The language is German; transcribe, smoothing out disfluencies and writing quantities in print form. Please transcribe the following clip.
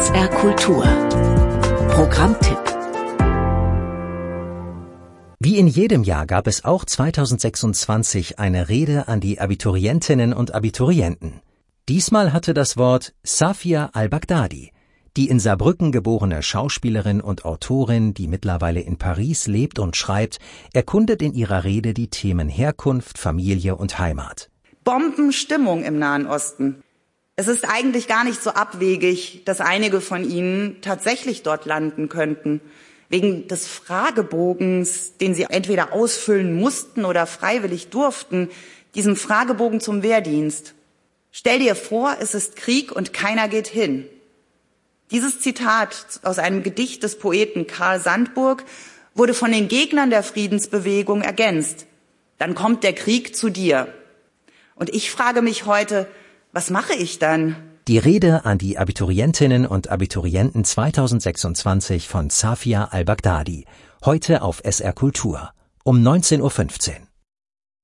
SR Kultur Programmtipp. Wie in jedem Jahr gab es auch 2026 eine Rede an die Abiturientinnen und Abiturienten. Diesmal hatte das Wort Safia al-Baghdadi. Die in Saarbrücken geborene Schauspielerin und Autorin, die mittlerweile in Paris lebt und schreibt, erkundet in ihrer Rede die Themen Herkunft, Familie und Heimat. Bombenstimmung im Nahen Osten. Es ist eigentlich gar nicht so abwegig, dass einige von Ihnen tatsächlich dort landen könnten. Wegen des Fragebogens, den Sie entweder ausfüllen mussten oder freiwillig durften, diesem Fragebogen zum Wehrdienst. Stell dir vor, es ist Krieg und keiner geht hin. Dieses Zitat aus einem Gedicht des Poeten Karl Sandburg wurde von den Gegnern der Friedensbewegung ergänzt. Dann kommt der Krieg zu dir. Und ich frage mich heute, was mache ich dann? Die Rede an die Abiturientinnen und Abiturienten 2026 von Safia al-Baghdadi. Heute auf SR Kultur um 19:15 Uhr.